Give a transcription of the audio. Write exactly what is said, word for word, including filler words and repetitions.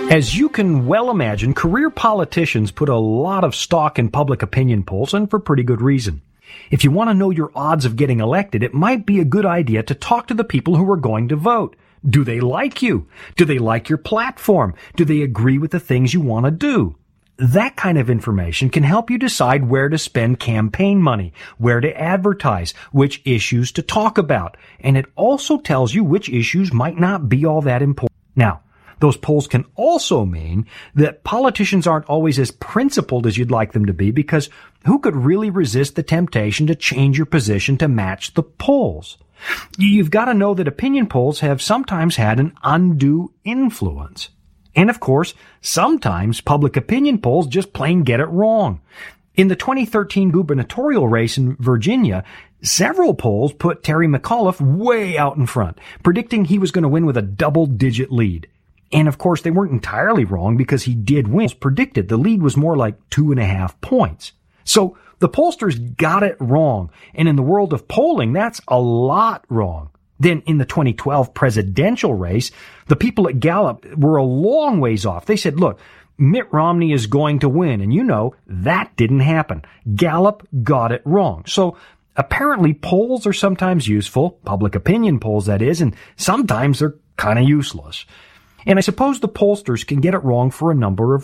As you can well imagine, career politicians put a lot of stock in public opinion polls, and for pretty good reason. If you want to know your odds of getting elected, it might be a good idea to talk to the people who are going to vote. Do they like you? Do they like your platform? Do they agree with the things you want to do? That kind of information can help you decide where to spend campaign money, where to advertise, which issues to talk about, and it also tells you which issues might not be all that important. Now, those polls can also mean that politicians aren't always as principled as you'd like them to be, because who could really resist the temptation to change your position to match the polls? You've got to know that opinion polls have sometimes had an undue influence. And of course, sometimes public opinion polls just plain get it wrong. In the twenty thirteen gubernatorial race in Virginia, several polls put Terry McAuliffe way out in front, predicting he was going to win with a double-digit lead. And of course, they weren't entirely wrong, because he did win. As predicted, the lead was more like two and a half points. So the pollsters got it wrong. And in the world of polling, that's a lot wrong. Then in the twenty twelve presidential race, the people at Gallup were a long ways off. They said, look, Mitt Romney is going to win. And you know, that didn't happen. Gallup got it wrong. So apparently polls are sometimes useful, public opinion polls that is, and sometimes they're kind of useless. And I suppose the pollsters can get it wrong for a number of